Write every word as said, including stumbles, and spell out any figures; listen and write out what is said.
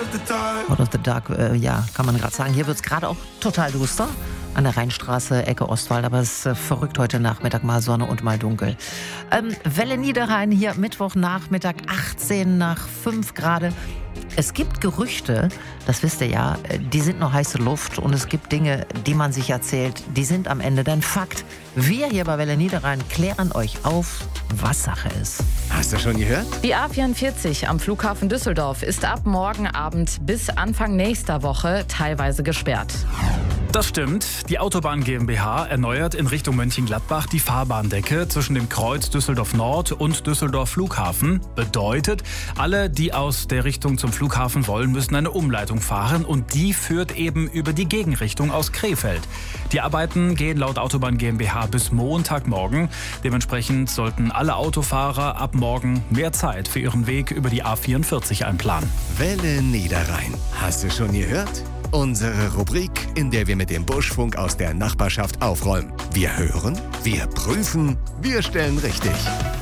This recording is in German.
Out of the Dark, äh, ja, kann man gerade sagen. Hier wird es gerade auch total duster an der Rheinstraße, Ecke Ostwald, aber es ist äh, verrückt heute Nachmittag, mal Sonne und mal dunkel. Ähm, Welle Niederrhein hier Mittwochnachmittag, achtzehn nach fünf Grad. Es gibt Gerüchte, das wisst ihr ja, die sind noch heiße Luft und es gibt Dinge, die man sich erzählt, die sind am Ende dann Fakt. Wir hier bei Welle Niederrhein klären euch auf, was Sache ist. Hast du schon gehört? Die A vierundvierzig am Flughafen Düsseldorf ist ab morgen Abend bis Anfang nächster Woche teilweise gesperrt. Das stimmt. Die Autobahn GmbH erneuert in Richtung Mönchengladbach die Fahrbahndecke zwischen dem Kreuz Düsseldorf Nord und Düsseldorf Flughafen. Bedeutet, alle, die aus der Richtung zum Flughafen wollen, müssen eine Umleitung fahren und die führt eben über die Gegenrichtung aus Krefeld. Die Arbeiten gehen laut Autobahn GmbH bis Montagmorgen. Dementsprechend sollten alle Autofahrer ab morgen mehr Zeit für ihren Weg über die A vierundvierzig einplanen. Welle Niederrhein. Hast du schon gehört? Unsere Rubrik, in der wir mit dem Buschfunk aus der Nachbarschaft aufräumen. Wir hören, wir prüfen, wir stellen richtig.